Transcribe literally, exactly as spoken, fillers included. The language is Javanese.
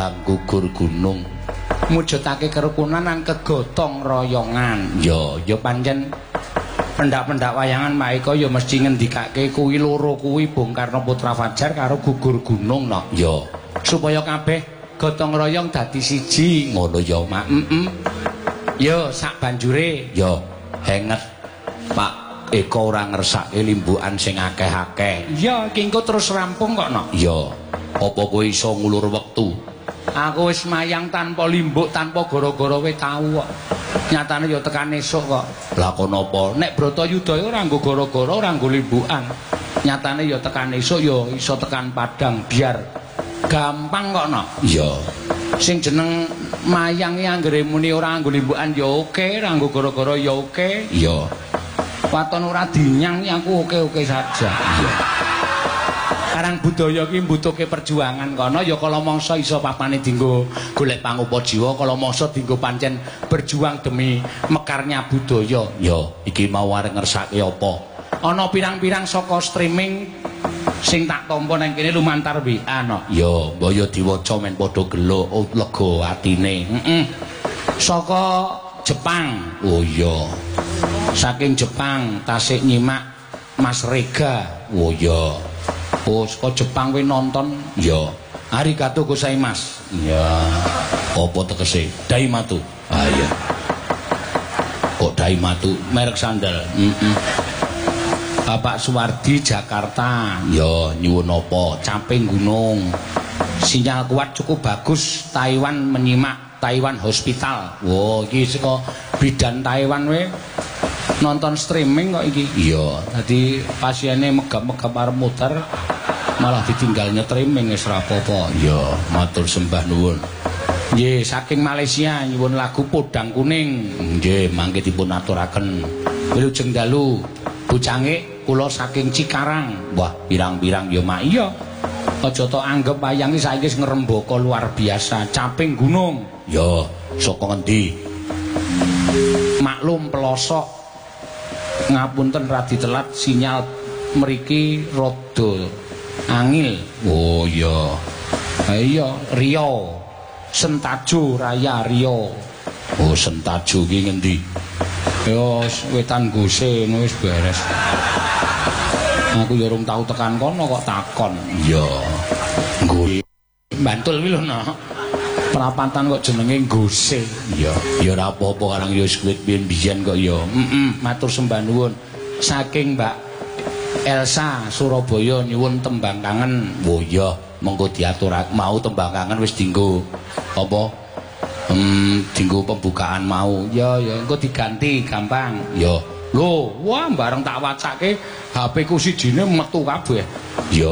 Jambang gugur gunung. Mujudake kerukunan lan kegotong royongan. Ya, ya pancen pendak-pendak wayangan maika ya mesti ngendikake kuwi loro kuwi Bung Karno Putra Fajar karo gugur gunung no. Ya, supaya kabeh gotong royong dadi siji ngono ya, Mak. Heeh. Ya, sak banjure ya henget Pak Eko ora ngersake limbukan sing akeh-akeh. Ya, iki engko terus rampung kok no. Ya, apa kowe iso ngulur wektu? Aku wis mayang tanpa limbuk, tanpa gara-gara kowe tau kok. Nyatane ya tekan esuk kok. Lah kon apa? Nek Bratayuda ora nggo gara-gara, ora nggo limbukan. Nyatane ya tekan esuk ya iso tekan Padang biar gampang kok no. Iya. Sing jeneng mayang iki anggere muni ora nggo limbukan ya oke, ora nggo gara-gara ya oke. Iya. Waton ora dinyang iki aku oke-oke saja. Iya. Karang budaya ki mbutuhke perjuangan kono ya kala mangsa iso papane dienggo golek pangupa jiwa, kala mangsa dienggo pancen berjuang demi mekarnya budaya. Ya, iki mau arep ngersake apa? Ana pirang-pirang saka streaming sing tak tampa nang kene lumantar W A no. Ya, mbaya diwaca men padha gelo lega atine. Heeh. Saka Jepang. Oh iya. Saking Jepang tasik nyimak Mas Rega. Oh iya. Oh, saka Jepang kowe nonton? Ya. Arigato gozaimasu. Ya. Apa tegese? Daimatu. Ah iya. Kok Daimatu merek sandal? Heeh. Bapak Suwardi Jakarta. Ya, nyuwun apa? Caping gunung. Sinyal kuat cukup bagus. Taiwan menyimak Taiwan Hospital. Wow, iki saka bidan Taiwan we. Nonton streaming kok iki. Iya, dadi pasiene megap-megap arep muter malah ditinggal nyetriming wis ora apa-apa. Iya, matur sembah nuwun. Nggih, saking Malaysia nyuwun lagu Podang Kuning. Nggih, mangke dipun aturaken. Wilujeng dalu Bu Cangik kula saking Cikarang. Wah, pirang-pirang ya mak iya. Aja tok anggap wayang iki saiki wis ngrembaka luar biasa. Caping gunung. Ya, saka ngendi? Maklum pelosok. Ngapunten radi telat sinyal mriki rada angil. Oh iya. Ha iya, Riau. Sentajo Raya Riau. Oh, Sentajo ki ngendi? Ya wetan Gose wis beres. Aku ya urung tau tekan kono kok takon. Iya. Nggo Bantul ki lho no. Perapatan kok jenenge Gose. Iya, ya ora apa-apa karang ya wis kuwi biyen kok ya. Heeh, matur sembah nuwun. Saking Mbak Elsa Surabaya nyuwun tembang kangen. Oh iya, monggo diaturake mau tembang kangen wis dienggo apa? Hmm, dienggo pembukaan mau. Ya ya engko diganti gampang. Ya. Lho, wah bareng tak wacake H P ku sijine metu kabeh. Ya